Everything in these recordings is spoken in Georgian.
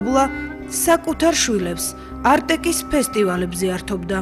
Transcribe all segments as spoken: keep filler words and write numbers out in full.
ბულა საკუთარ შვილებს არტეკის ფესტივალებზე ართობდა.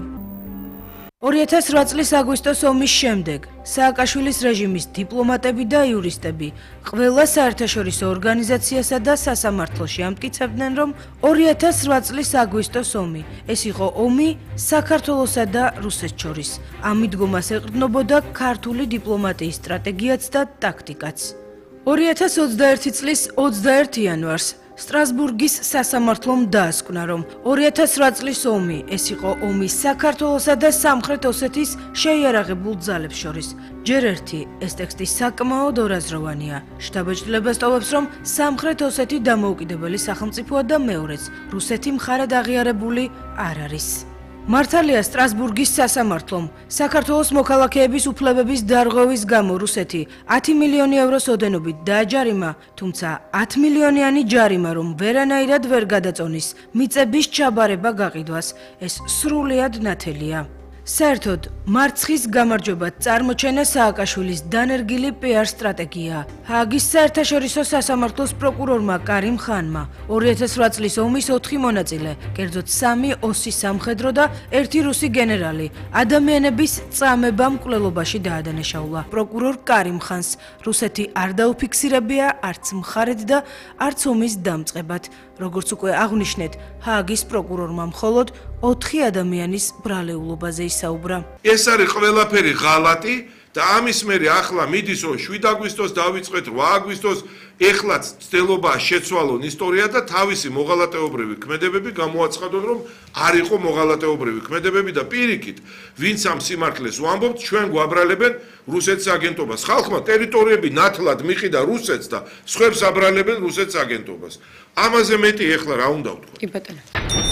ორი ათას ოთხ წლის აგვისტოს ომის შემდეგ სააკაშვილის რეჟიმის დიპლომატები და იურისტები ყველა საერთაშორისო ორგანიზაციასა და სასამართლოში ამტკიცებდნენ, რომ ორი ათას ოთხ წლის აგვისტოს ომი ეს იყო ომი საქართველოსა და რუსეთს შორის. ამ მიდგომას ეყრდნობოდა ქართული დიპლომატიის სტრატეგიაც და ტაქტიკაც. ორი ათას ოცდაერთი წლის ოცდაერთი იანვარს სტრასბურგის სასამართლომ დაასკვნა, რომ ორი ათას ოთხ წლის ომი ეს იყო ომი საქართველოსა და სამხრეთ ოსეთის შეიარაღებულ ძალებს შორის. ჯერ ერთი ეს ტექსტი საკმაოდ ორაზროვანია. შთაბეჭდილებას ტოვებს, რომ სამხრეთ ოსეთი დამოუკიდებელი სახელმწიფოა და მეორეც რუსეთი მხარად აღიარებული არ არის. მართალია სტრასბურგის სასამართლომ საქართველოს მოქალაქეების უფლებების დარღვევის გამო რუსეთი ათი მილიონი ევროს ოდენობით დააჯარიმა, თუმცა ათი მილიონიანი ჯარიმა რომ ვერანაირად ვერ გადაწონის მიწების ჩაბარება გაყიდვას, ეს სრულიად ნათელია. საერთოდ მარცხის გამარჯვებად წარმოჩენა სააკაშვილის დანერგილი პიარ სტრატეგია. ჰააგის საერთაშორისო სასამართლოს პროკურორმა კარიმ ხანმა ორი ათას ოთხ წლის ომის ოთხი მონაწილე, კერძოდ სამი ოსი სამხედრო და ერთი რუსი გენერალი ადამიანების წამება მკვლელობაში დაადანაშაულა. პროკურორ კარიმ ხანს რუსეთი არ დაუფიქსირებია არც მხარედ და არც ომის დამწყებად. როგორც უკვე აღვნიშნეთ, ჰააგის პროკურორმა მხოლოდ ოთხი ადამიანის ბრალეულობაზე ისაუბრა. ეს არის ყველაფერი ღალატი და ამის მერე ახლა მიდის რომ შვიდ აგვისტოს დავიწყეთ, რვა აგვისტოს, ეხლაც ცდილობა შეცვალონ ისტორია და თავისი მოღალატეობრივი ქმედებები გამოაცხადონ, რომ არ იყო მოღალატეობრივი ქმედებები და პირიქით, ვინც ამ სიმართლეს ვამბობთ, ჩვენ გვაბრალებენ რუსეთის აგენტობას. ხალხმა ტერიტორიები ნათლად მიყიდა რუსეთს და სხვებს აბრალებენ რუსეთის აგენტობას. ამაზე მეტი ეხლა რა უნდა ვთქვა? კი ბატონო.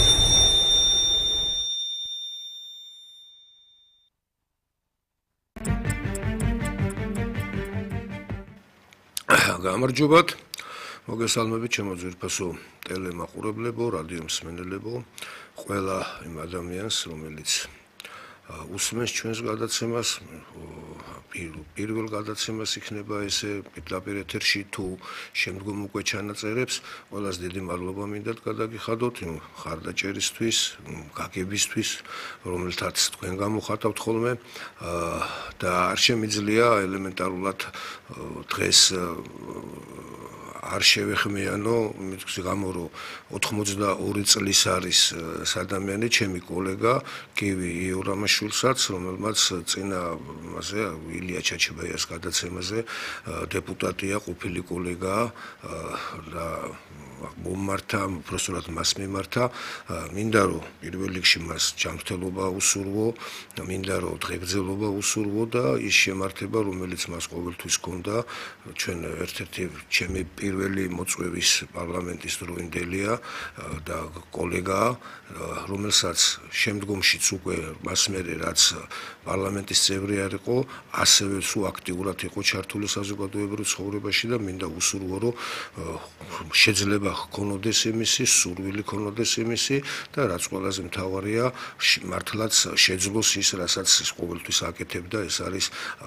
გამარჯობათ, მოგესალმებით ჩემო ძვირფასო ტელემაყურებლებო, რადიო მსმენელებო, ყველა იმ ადამიანს, რომელიც უსმენს ჩვენს გადაცემას, პირველ გადაცემას იქნება ესე პირდაპირ ეთერში თუ შემდგომ უკვე ჩანაწერებს, ყველას დიდი მადლობა მინდათ გადაგიხადოთ იმ ხარდაჭერისთვის, გაგებისთვის, რომელთაც თქვენ გამოხატავთ ხოლმე და არ შემიძლია ელემენტარულად დღეს არ შევეხმიანო, იმის გამო რომ ოთხმოცდაორი წლის არის ადამიანი, ჩემი კოლეგა კივი იურამაშვილსაც, რომელმაც წინა მასე ილია ჩაჩებაიას გადაცემაზე დეპუტატია, ყოფილი კოლეგაა და მომართა, უბრალოდ მას მიმართა, მინდა რომ პირველ რიგში მას ჯანმრთელობა უსურვო, მინდა რომ დღეგრძელობა უსურვო და ის შემართება, რომელიც მას ყოველთვის ჰქონდა, ჩვენ ერთ-ერთი ჩემი პირველი მოწვევის პარლამენტის დროინდელია და კოლეგაა, რომელსაც შემდგომშიც უკვე მას მერე რაც პარლამენტის წევრი არ იყო, ასევე სულ აქტიურად იყო ჩართული საზოგადოებრივ ცხოვრებაში და მინდა უსურვო, რომ შეიძლება ჰქონოდეს იმისი, სურვილი ჰქონოდეს იმისი და რაც ყველაზე მთავარია, მართლაც შეძლოს ის, რასაც ყოველთვის აკეთებდა, ეს არის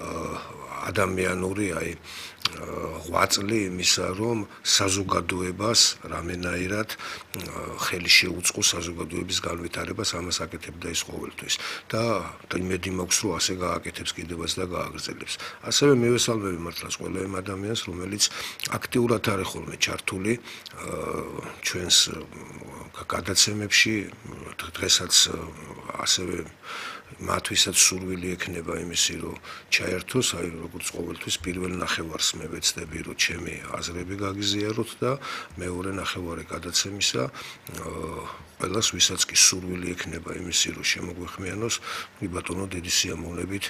ადამიანური, აი ღვაწლი იმისა, რომ საზოგადოებას რამენაირად ხელი შეუწყო საზოგადოების განვითარებას, ამას აკეთებდა ის ყოველთვის და იმედი მაქვს, რომ ასე გააკეთებს კიდევაც და გააგრძელებს. ასევე მივესალმები მართლაც ყველა იმ ადამიანს, რომელიც აქტიურად არის ხოლმე ჩართული ჩვენს გადაცემებში, დღესაც ასევე მათ ვისაც სურვილი ექნება იმისი, რომ ჩაერთოს, აი როგორც ყოველთვის პირველ ნახევარს მე ვეცდები, რომ ჩემი აზრები გაგიზიაროთ და მეორე ნახევარი გადაცემისა ყველას ვისაც კი სურვილი ექნება იმისი, რომ შემოგვეხმიანოს, კი ბატონო, დიდი სიამოვნებით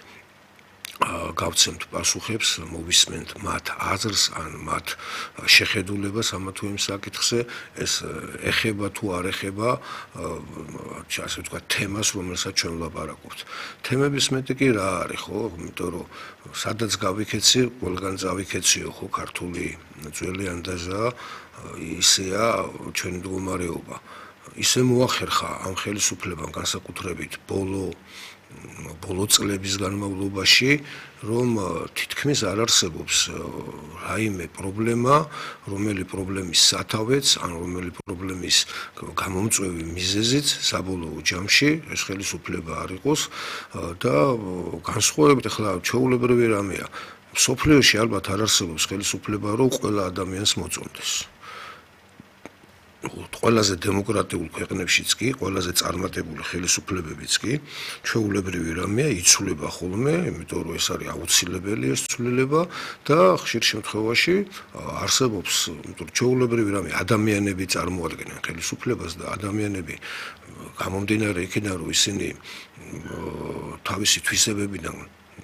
გავცემთ პასუხებს, მოვისმენთ მათ აზრს ან მათ შეხედულებას ამა თუ იმ საკითხზე, ეს ეხება თუ არ ეხება, ასე ვთქვათ, თემას, რომელსაც ჩვენ ვლაპარაკობთ. თემების მეტი კი რა არის, ხო? იმიტომ რომ სადაც გავიქეცი, ყველგან წავიქეციო, ხო, ქართული ძველი ანდაზაა, ისეა ჩვენი მდგომარეობა. ისე მოახერხა ამ ხელისუფლებამ განსაკუთრებით ბოლო ბოლო წლების განმავლობაში, რომ თითქმის არ არსებობს რაიმე პრობლემა, რომელი პრობლემის სათავეც, ან რომელი პრობლემის გამომწვევი მიზეზიც საბოლოო ჯამში ეს ხელისუფლება არ იყოს და განსხვავებით ახლა ჩვეულებრივი რამეა. სოფლიოში ალბათ არ არსებობს ხელისუფლება, რომ ყველა ადამიანს მოწონდეს. ყველაზე დემოკრატიულ ქვეყნებშიც კი, ყველაზე წარმატებული ხელისუფლებებიც კი, ჩვეულებრივი რამეა იცვლება ხოლმე, იმიტომ რომ ეს არის აუცილებელი ეს ცვლილება და ხშირ შემთხვევაში არსებობს, იმიტომ რომ ჩვეულებრივი რამე ადამიანები წარმოადგენენ ხელისუფლებას და ადამიანები გამომდინარე იქიდან რომ ისინი თავისი თვისებებიდან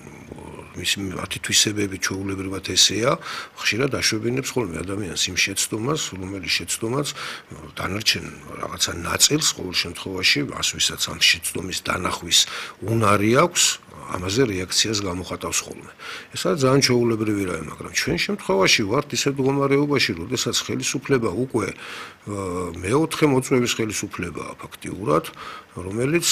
მის მათი თვისებები ჩვეულებრივად ესეა, ხშირად აშვებინებს ხოლმე ადამიანს იმ შეცდომას, რომელიც შეცდომაც დანარჩენ რაღაცა ნაწილს ყოველ შემთხვევაში, ას ვისაც ამ შეცდომის დანახვის უნარი აქვს, ამაზე რეაქციას გამოხატავს ხოლმე. ეს არის ძალიან ჩვეულებრივი რამე, მაგრამ ჩვენ შემთხვევაში ვართ ისეთ მდგომარეობაში, როდესაც ხელისუფლება უკვე მეოთხე მოწვევის ხელისუფლებაა ფაქტიურად, რომელიც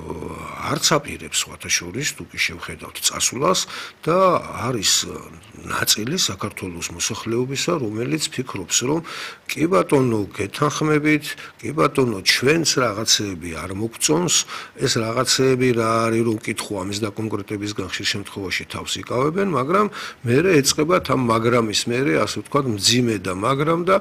არც აპირებს სხვათა შორის თუ კი შევხედავთ წასვლას და არის ნაწილი საქართველოს მოსახლეობისა, რომელიც ფიქრობს, რომ კი ბატონო, გეთანხმებით, კი ბატონო, ჩვენც რაღაცეები არ მოგწონს, ეს რაღაცეები რა არის, რომ კითხვა ამის დაკონკრეტებისგან ხშირ შემთხვევაში თავს იკავებენ, მაგრამ მერე ეწყებათ ამ მაგრამის მერე, ასე ვთქვათ, მძიმე და მაგრამ და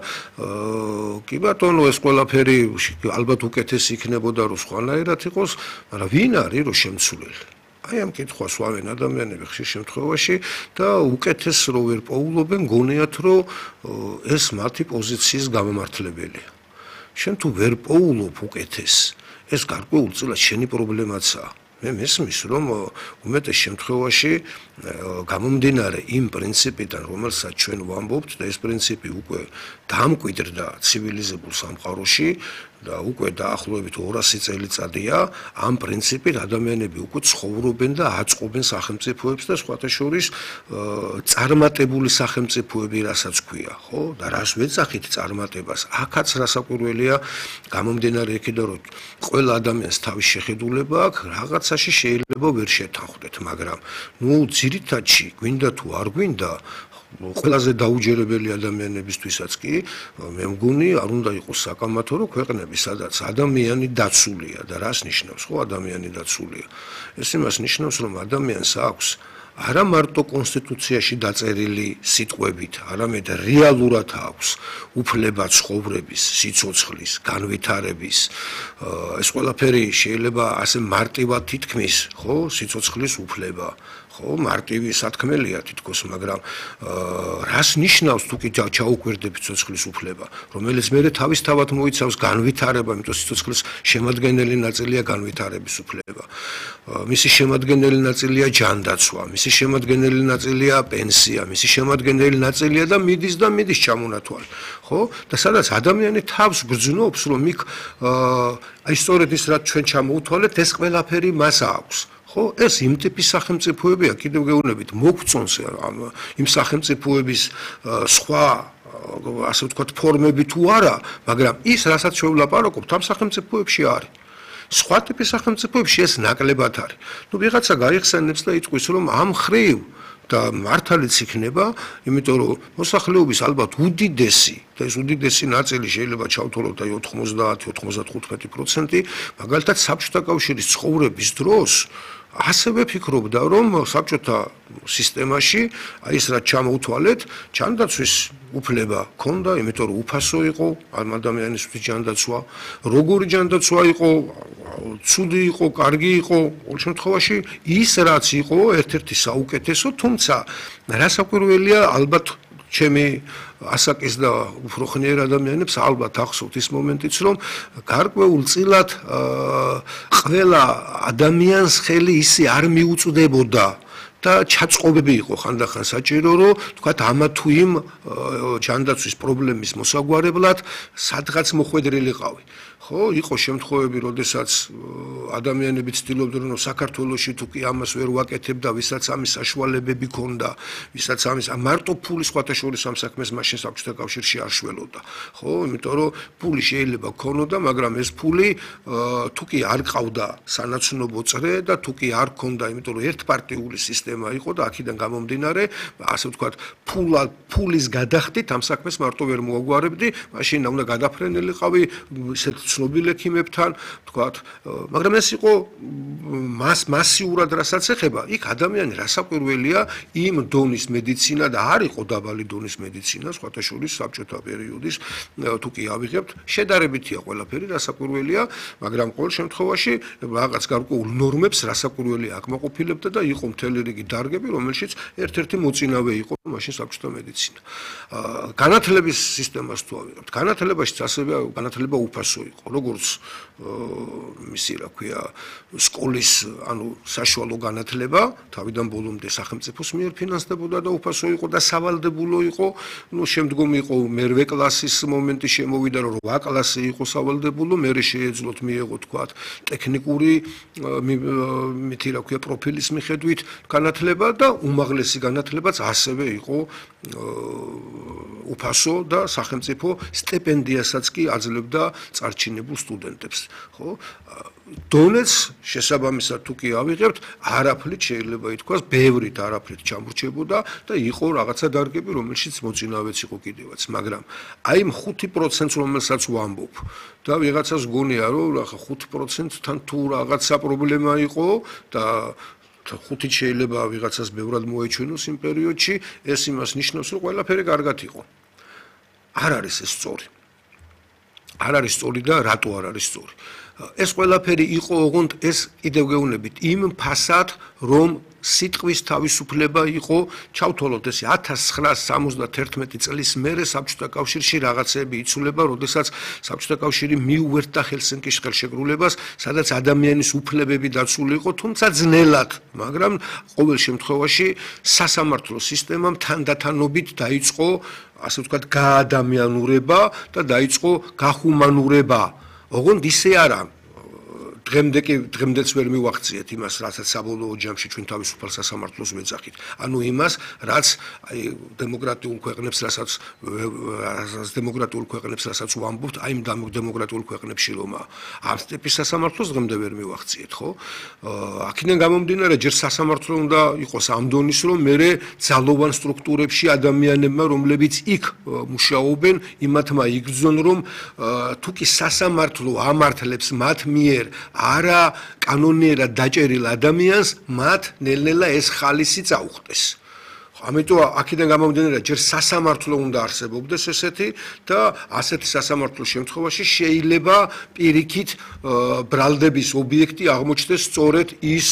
კი ბატონო, ეს ყველაფერი ალბათ უკეთესი იქნებოდა, რომ სხვანაირად იყოს, მაგრამ ვინ არის რომ შემცვლელი? აი ამ კითხვას ვავენ ადამიანები ხშირ შემთხვევაში და უკეთეს რო ვერ პოულობენ, გონიათ რომ ეს მათი პოზიციის გამომართლებელია. შენ თუ ვერ პოულობ უკეთეს, ეს გარკვეულწილად შენი პრობლემაცაა. მე მესმის რომ უმეტეს შემთხვევაში გამომდინარე იმ პრინციპიდან, რომელსაც ჩვენ ვამბობთ და ეს პრინციპი უკვე დამკვიდრდა ცივილიზებულ სამყაროში და უკვე დაახლოებით ორასი წელიწადია ამ პრინციპით ადამიანები უკვე ცხოვრობენ და აწყობენ სახელმწიფოებს და სხვათა შორის წარმატებული სახელმწიფოები რასაც ქვია, ხო? და რას ვეძახით წარმატებას? აქაც რასაკვირველია გამომდინარე იქიდან, რომ ყველა ადამიანს თავის შეხედულება აქვს, რაღაცაში შეიძლება ვერ შეთანხმდეთ, მაგრამ ნუ ძირითადში გვინდა თუ არ გვინდა ყველაზე დაუჯერებელი ადამიანებისთვისაც კი მე მგონი არ უნდა იყოს საკამათო რომ ქვეყნები სადაც ადამიანი დაცულია და რას ნიშნავს ხო ადამიანი დაცულია ეს იმას ნიშნავს რომ ადამიანს აქვს არა მარტო კონსტიტუციაში დაწერილი სიტყვებით, არამედ რეალურად აქვს უფლება ცხოვრების, სიცოცხლის, განვითარების. ეს ყველაფერი შეიძლება ასე მარტივად თითქმის, ხო, სიცოცხლის უფლება. ხო, მარტივი სათქმელია თითქოს, მაგრამ რას ნიშნავს თუ კი ჩაუკვირდებით სიცოცხლის უფლება, რომელიც მე თავისთავად მოიცავს განვითარება, იმიტომ სიცოცხლის შემადგენელი ნაწილია განვითარების უფლება. მისი შემადგენელი ნაწილია ჯანდაცვა, მისი შემადგენელი ნაწილია პენსია, მისი შემადგენელი ნაწილია და მიდის და მიდის ჩამონათვალი. ხო? და სადაც ადამიანი თავს გრძნობს, რომ იქ აი სწორედ ის რაც ჩვენ ჩამოუთვალეთ, ეს ყველაფერი მას აქვს. ხო, ეს იმ ტიპის სახელმწიფოებია, კიდევ გეუბნებით, მოგწონს იმ სახელმწიფოების სხვა ასე ვთქვათ ფორმები თუ არა, მაგრამ ის რასაც შევლაპარაკობთ, ამ სახელმწიფოებში არის. სხვა ტიპის სახელმწიფოებში ეს ნაკლებად არის. ნუ ვიღაცა გაიხსენებს და იტყვის, რომ ამ ხრივ და მართალიც იქნება, იმიტომ რომ მოსახლეობის ალბათ უდიდესი და ეს უდიდესი ნაწილი შეიძლება ჩავთვალოთ აი ოთხმოცდაათი ოცდათხუთმეტი პროცენტი, მაგალითად საბჭოთა კავშირის ცხოვრების დროს ასევე ფიქრობდა, რომ საბჭოთა სისტემაში აი ეს რაც ჩამოუთვალეთ, ჯანდაცვის უფლება ჰქონდა, იმიტომ რომ უფასო იყო ამ ადამიანისთვის ჯანდაცვა, როგორი ჯანდაცვა იყო, ცუდი იყო, კარგი იყო, ყოველ შემთხვევაში ის რაც იყო ერთ-ერთი საუკეთესო, თუმცა რასაკვირველია, ალბათ ჩემი ასაკის და უფრო ხნიერ ადამიანებს ალბათ ახსოვთ ის მომენტიც, რომ გარკვეულწილად ყველა ადამიანს ხელი ისე არ მიუწვდებოდა და ჩაწყობები იყო ხანდახან საჭირო, რომ თქვათ ამა თუ იმ ჯანდაცვის პრობლემის მოსაგვარებლად სადღაც მოხვედრილიყავი. ხო, იყო შემთხვევები, როდესაც ადამიანები ცდილობდნენ, რომ საქართველოში თუ კი ამას ვერ ვაკეთებდა, ვისაც ამის საშუალებები ქონდა, ვისაც ამის მარტო ფული სხვათა შორის ამ საქმეს მაშინ საბჭოთა კავშირში არ შველოდა. ხო, იმიტომ რომ ფული შეიძლება ქონოდა, მაგრამ ეს ფული თუ კი არ ყავდა სანაცნობო წრე და თუ კი არ ქონდა, იმიტომ რომ ერთპარტიული სისტემა იყო და აქედან გამომდინარე, ასე ვთქვათ, ფულა ფულის გადახდით ამ საქმეს მარტო ვერ მოაგვარებდი, მაშინ უნდა გადაფრენილიყავი ისეთ ცნობილ ექიმებთან, ვთქვათ, მაგრამ ეს იყო მას მასიურად რასაც ეხება, იქ ადამიანი რასაკვირველია, იმ დონის მედიცინა და არ იყო დაბალი დონის მედიცინა, სხვათა შორის საბჭოთა პერიოდის, თუ კი ავიღებთ, შედარებითია ყველაფერი, რასაკვირველია, მაგრამ ყოველ შემთხვევაში რაღაც გარკვეულ ნორმებს რასაკვირველია აკმაყოფილებდა და იყო მთელი რიგი დარგები, რომელშიც ერთ-ერთი მოწინავე იყო მაშინ საბჭოთა მედიცინა. განათლების სისტემას თუ ავიღებთ, განათლებაშიც ასევე განათლება უფასო იყო. როგორც მისი რა ქვია სკოლის ანუ საშუალო განათლება თავიდან ბოლომდე სახელმწიფოს მიერ ფინანსდებოდა და უფასო იყო და სავალდებულო იყო, ну შემდგომ იყო მერვე კლასის მომენტი შემოვიდა რომ რვა კლასი იყო სავალდებულო, მერე შეეძლოთ მიეღო თქვათ ტექნიკური მითი რა ქვია პროფილის მიხედვით განათლება და უმაღლესი განათლებაც ასევე იყო უფასო და სახელმწიფო სტიპენდიასაც კი აძლევდა წარჩინებულ სტუდენტებს, ხო? დონეც შესაბამისად თუ კი ავიღებთ, არაფრით შეიძლება ითქვას, ბევრით არაფრით ჩამორჩებოდა და იყო რაღაცა დარგები, რომელშიც მოწინავეც იყო კიდევაც, მაგრამ აი იმ ხუთი პროცენტს რომელსაც ვამბობ და ვიღაცას გონია რომ რა ხუთი პროცენტთან თუ რაღაცა პრობლემა იყო და ხუთით შეიძლება ვიღაცას ბევრად მოეჩვენოს იმ პერიოდში, ეს იმას ნიშნავს, რომ ყველაფერი კარგად იყო. არ არის ეს სწორი. არ არის სწორი და რატო არ არის სწორი? ეს ყველაფერი იყო ოღონდ ეს კიდევ გეუბნებით იმ ფასად, რომ სიტყვის თავისუფლება იყო, ჩავთვალოთ ესე ათას ცხრაასი სამოცდათერთმეტი წლის მერე საბჭოთა კავშირში რაღაცები იცვლება, როდესაც საბჭოთა კავშირი მიუერთდა ჰელსინკის ხელშეკრულებას, სადაც ადამიანის უფლებები დაცული იყო, თუმცა ძნელად, მაგრამ ყოველ შემთხვევაში სასამართლო სისტემამ თანდათანობით დაიწყო, ასე ვთქვათ, გაადამიანურება და დაიწყო გახუმანურება. ოღონდ ისე არა. დღემდე კი დღემდეც ვერ მივახციეთ იმას, რასაც საბოლოო ჯამში ჩვენ თავისუფალ სასამართლოს ვეძახით. ანუ იმას, რაც აი დემოკრატიულ ქვეყნებს, რასაც დემოკრატიულ ქვეყნებს, რასაც ვამბობთ, აი იმ დემოკრატიულ ქვეყნებში რომა ამ ტიპის სასამართლოს დღემდე ვერ მივახციეთ, ხო? აქედან გამომდინარე, ჯერ სასამართლო უნდა იყოს ამ დონის, რომ მერე ძალოვან სტრუქტურებში ადამიანებმა, რომლებიც იქ მუშაობენ, იმათმა იგრძნონ, რომ თუ კი სასამართლო ამართლებს მათ მიერ არა კანონიერად დაჭერილ ადამიანს, მათ ნელ-ნელა ეს ხალისი წაუხდეს. ამიტომ აქედან გამომდინარე, ჯერ სასამართლო უნდა არსებობდეს ესეთი და ასეთი სასამართლოს შემთხვევაში შეიძლება პირიქით ბრალდების ობიექტი აღმოჩნდეს სწორედ ის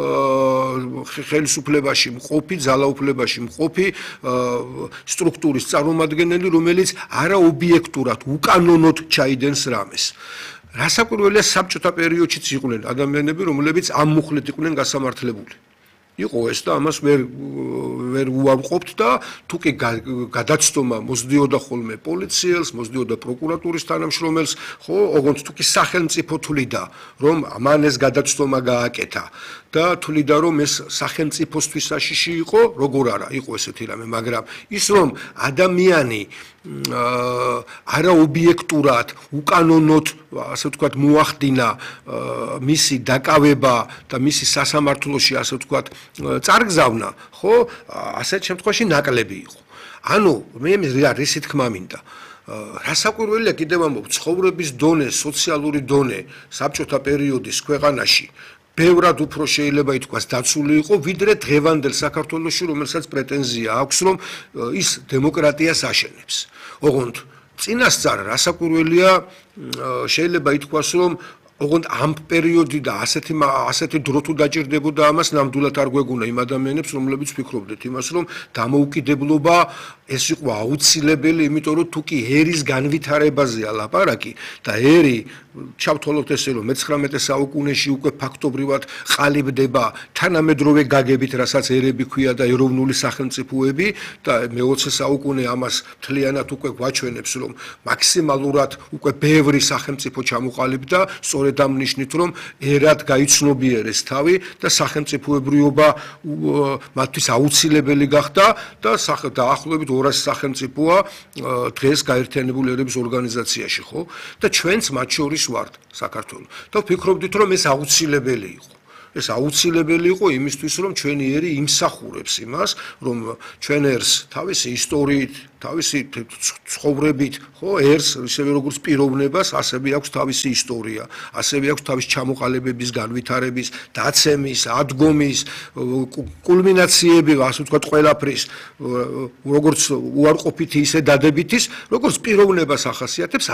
ხელისუფლებაში მყოფი, ძალაუფლებაში მყოფი სტრუქტურის წარმომადგენელი, რომელიც არაობიექტურად, უკანონოდ ჩაიდენს რამეს. რასაკვირველია საბჭოთა პერიოდშიც იყვნენ ადამიანები, რომლებიც ამ მუხლით იყვნენ გასამართლებული. იყო ეს და ამას ვერ ვერ უამყოფთ და თუ კი გადაცდომა მოსდიოდა ხოლმე პოლიციელს, მოსდიოდა პროკურატურის თანამშრომელს, ხო, ოღონდ თუ კი სახელმწიფო თვლიდა, რომ მან ეს გადაცდომა გააკეთა და თვლიდა, რომ ეს სახელმწიფოსთვის საშიში იყო, როგორ არა, იყო ესეთი რამე, მაგრამ ის რომ ადამიანი არაობიექტურად, უკანონოდ, ასე ვთქვათ, მოახდინა მისი დაკავება და მისი სასამართლოში, ასე ვთქვათ, წარგზავნა, ხო, ასეთ შემთხვევაში ნაკლები იყო. ანუ მე რისი თქმა მინდა. რასაკვირველია კიდევ ამბობ, ცხოვრების დონე, სოციალური დონე საბჭოთა პერიოდის ქვეყანაში ბევრად უფრო შეიძლება ითქვას დაცული იყო, ვიდრე დღევანდელ საქართველოში, რომელსაც პრეტენზია აქვს, რომ ის დემოკრატიას აშენებს. ოღონდ წინასწარ რასაკვირველია შეიძლება ითქვას, რომ ოღონდ ამ პერიოდი და ასეთი ასეთი დრო თუ დაჭირდებოდა ამას ნამდვილად არ გვეგონა იმ ადამიანებს რომლებიც ფიქრობდეთ იმას რომ დამოუკიდებლობა ეს იყო აუცილებელი იმიტომ რომ თუ კი ერის განვითარებაზეა ლაპარაკი და ერი ჩავთვალოთ ესე რომ მეცხრამეტე საუკუნეში უკვე ფაქტობრივად ყალიბდება თანამედროვე გაგებით რასაც ერები ქვია და ეროვნული სახელმწიფოები და მეოცე საუკუნე ამას მთლიანად უკვე გვაჩვენებს რომ მაქსიმალურად უკვე ბევრი სახელმწიფო ჩამოყალიბდა სწორედ ამ ნიშნით რომ ერად გაიცნობიერეს თავი და სახელმწიფოებრიობა მათთვის აუცილებელი გახდა და დაახლოებით ორასი სახელმწიფოა დღეს გაერთიანებული ერების ორგანიზაციაში ხო და ჩვენც მათ შორის ვართ საქართველო და ვფიქრობდით რომ ეს აუცილებელი იყო ეს აუცილებელი იყო იმისთვის რომ ჩვენი ერი იმსახურებს იმას რომ ჩვენ ერს თავისი ისტორიით თავისი ცხოვრებით ხო ერს ისევე როგორც პიროვნებას ასევე აქვს თავისი ისტორია ასევე აქვს თავისი ჩამოყალიბების განვითარების დაცემის ადგომის კულმინაციები ასე ვთქვათ ყველაფრის როგორც უარყოფითი ისე დადებითის როგორც პიროვნებას ახასიათებს